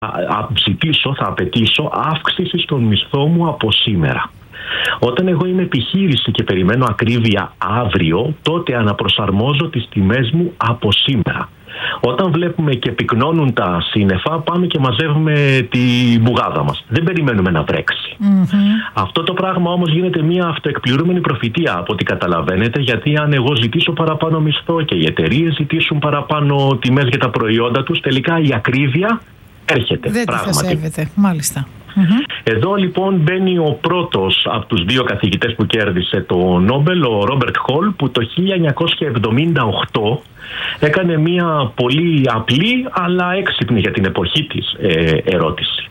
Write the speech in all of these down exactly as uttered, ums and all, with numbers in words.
ζητήσω, θα απαιτήσω αύξηση στον μισθό μου από σήμερα. Όταν εγώ είμαι επιχείρηση και περιμένω ακρίβεια αύριο, τότε αναπροσαρμόζω τις τιμές μου από σήμερα. Όταν βλέπουμε και πυκνώνουν τα σύννεφα, πάμε και μαζεύουμε τη μπουγάδα μας. Δεν περιμένουμε να βρέξει. Mm-hmm. Αυτό το πράγμα όμως γίνεται μια αυτοεκπληρούμενη προφητεία, από ό,τι καταλαβαίνετε, γιατί αν εγώ ζητήσω παραπάνω μισθό και οι εταιρείες ζητήσουν παραπάνω τιμές για τα προϊόντα τους, τελικά η ακρίβεια έρχεται. Δεν τη θα σέβεται, μάλιστα. Mm-hmm. Εδώ λοιπόν μπαίνει ο πρώτος από τους δύο καθηγητές που κέρδισε το Νόμπελ, ο Ρόμπερτ Χολ, που το χίλια εννιακόσια εβδομήντα οκτώ έκανε μια πολύ απλή αλλά έξυπνη για την εποχή της ε, ερώτηση.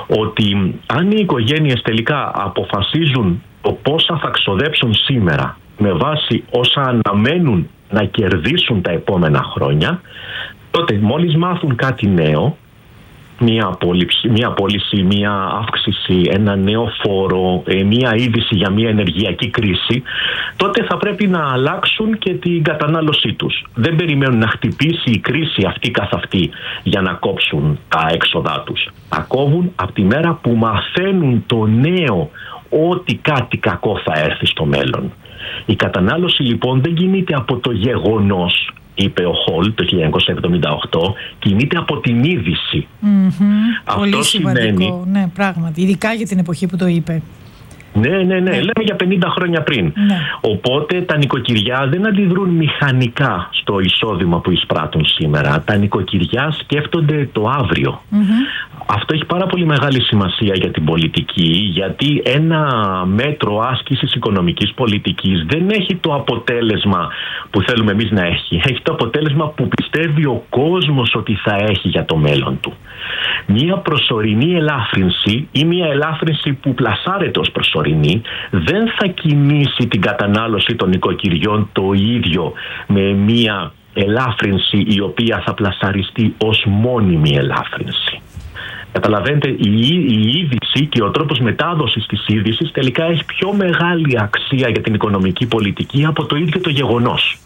Ότι αν οι οικογένειες τελικά αποφασίζουν το πόσα θα ξοδέψουν σήμερα με βάση όσα αναμένουν να κερδίσουν τα επόμενα χρόνια, τότε μόλις μάθουν κάτι νέο, Μία απόλυση, μία απόλυση, μία αύξηση, ένα νέο φόρο, μία είδηση για μία ενεργειακή κρίση, τότε θα πρέπει να αλλάξουν και την κατανάλωσή τους. Δεν περιμένουν να χτυπήσει η κρίση αυτή καθ' αυτή για να κόψουν τα έξοδά τους. Τα κόβουν από τη μέρα που μαθαίνουν το νέο ότι κάτι κακό θα έρθει στο μέλλον. Η κατανάλωση λοιπόν δεν κινείται από το γεγονός, είπε ο Χολ το χίλια εννιακόσια εβδομήντα οκτώ, κινείται από την είδηση. Mm-hmm. Αυτό πολύ σημαντικό, σημαίνει... ναι, πράγματι, ειδικά για την εποχή που το είπε. Ναι, ναι, ναι, ναι. Λέμε για πενήντα χρόνια πριν. Ναι. Οπότε τα νοικοκυριά δεν αντιδρούν μηχανικά στο εισόδημα που εισπράττουν σήμερα. Τα νοικοκυριά σκέφτονται το αύριο. Mm-hmm. Αυτό έχει πάρα πολύ μεγάλη σημασία για την πολιτική, γιατί ένα μέτρο άσκησης οικονομικής πολιτικής δεν έχει το αποτέλεσμα που θέλουμε εμείς να έχει. Έχει το αποτέλεσμα που πιστεύει ο κόσμος ότι θα έχει για το μέλλον του. Μία προσωρινή ελάφρυνση ή μία ελάφρυνση που πλασάρεται ως προσωρινή δεν θα κινήσει την κατανάλωση των νοικοκυριών το ίδιο με μία ελάφρυνση η οποία θα πλασαριστεί ως μόνιμη ελάφρυνση. Καταλαβαίνετε, η, η είδηση και ο τρόπος μετάδοσης της είδησης τελικά έχει πιο μεγάλη αξία για την οικονομική πολιτική από το ίδιο το γεγονός.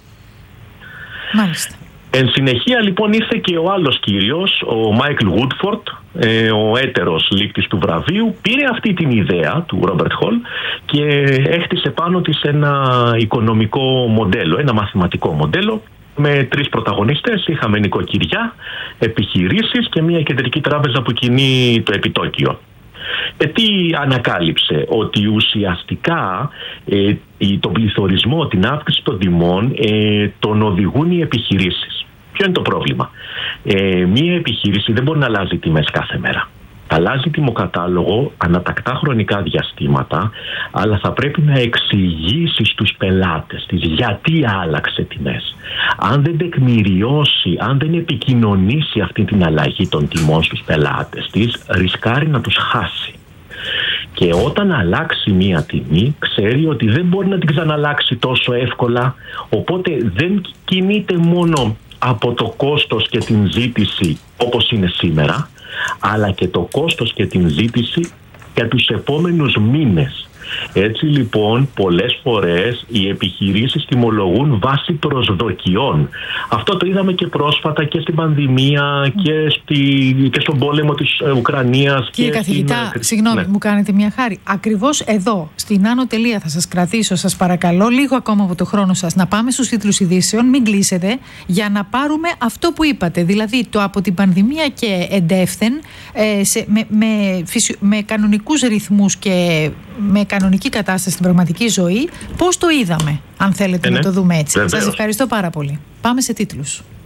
Μάλιστα. Εν συνεχεία λοιπόν ήρθε και ο άλλος κύριος, ο Μάικλ Γούντφορντ, ο έτερος λήκτης του βραβείου, πήρε αυτή την ιδέα του Ρόμπερτ Χολ και έχτισε πάνω της ένα οικονομικό μοντέλο, ένα μαθηματικό μοντέλο, με τρεις πρωταγωνιστές. Είχαμε νοικοκυριά, επιχειρήσεις και μια κεντρική τράπεζα που κινεί το επιτόκιο. Ε, τι ανακάλυψε? Ότι ουσιαστικά ε, τον πληθωρισμό, την αύξηση των τιμών ε, τον οδηγούν οι επιχειρήσεις. Ποιο είναι το πρόβλημα? Ε, μια επιχείρηση δεν μπορεί να αλλάζει τιμές κάθε μέρα. Αλλάζει τιμοκατάλογο ανατακτά χρονικά διαστήματα, αλλά θα πρέπει να εξηγήσει στους πελάτες της γιατί άλλαξε τιμές. Αν δεν τεκμηριώσει, αν δεν επικοινωνήσει αυτή την αλλαγή των τιμών στους πελάτες της, ρισκάρει να τους χάσει. Και όταν αλλάξει μία τιμή, ξέρει ότι δεν μπορεί να την ξαναλλάξει τόσο εύκολα, οπότε δεν κινείται μόνο από το κόστος και την ζήτηση όπως είναι σήμερα, αλλά και το κόστος και την ζήτηση για τους επόμενους μήνες. Έτσι λοιπόν πολλές φορές οι επιχειρήσεις τιμολογούν βάσει προσδοκιών. Αυτό το είδαμε και πρόσφατα και στην πανδημία και, στη, και στον πόλεμο της Ουκρανίας. Κύριε και καθηγητά, στην... συγγνώμη, ναι. μου κάνετε μια χάρη. Ακριβώς εδώ, στην Άνω Τελεία, θα σας κρατήσω, σας παρακαλώ, λίγο ακόμα από το χρόνο σας, να πάμε στους τίτλους ειδήσεων, μην κλείσετε, για να πάρουμε αυτό που είπατε. Δηλαδή, το από την πανδημία και εντεύθεν, ε, σε, με, με, φυσιο, με κανονικούς ρυθμούς και με κανονική κατάσταση στην πραγματική ζωή, πώς το είδαμε, αν θέλετε ε, ναι. να το δούμε έτσι. Βεβαίως. Σας ευχαριστώ πάρα πολύ. Πάμε σε τίτλους.